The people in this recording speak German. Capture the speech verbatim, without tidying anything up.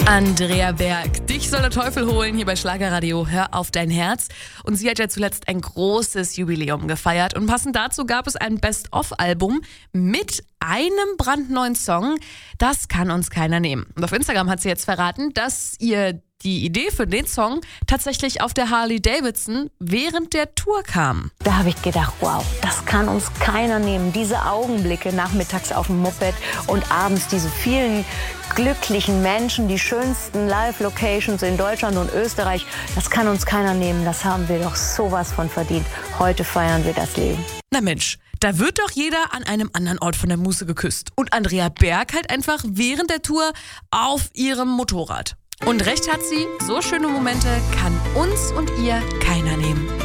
Andrea Berg, dich soll der Teufel holen hier bei Schlagerradio. Hör auf dein Herz. Und sie hat ja zuletzt ein großes Jubiläum gefeiert. Und passend dazu gab es ein Best-of-Album mit einem brandneuen Song. Das kann uns keiner nehmen. Und auf Instagram hat sie jetzt verraten, dass ihr die Idee für den Song tatsächlich auf der Harley Davidson während der Tour kam. Da habe ich gedacht, wow, das kann uns keiner nehmen. Diese Augenblicke nachmittags auf dem Moped und abends diese vielen glücklichen Menschen, die schönsten Live-Locations in Deutschland und Österreich, das kann uns keiner nehmen. Das haben wir doch sowas von verdient. Heute feiern wir das Leben. Na Mensch, da wird doch jeder an einem anderen Ort von der Muße geküsst. Und Andrea Berg halt einfach während der Tour auf ihrem Motorrad. Und recht hat sie, so schöne Momente kann uns und ihr keiner nehmen.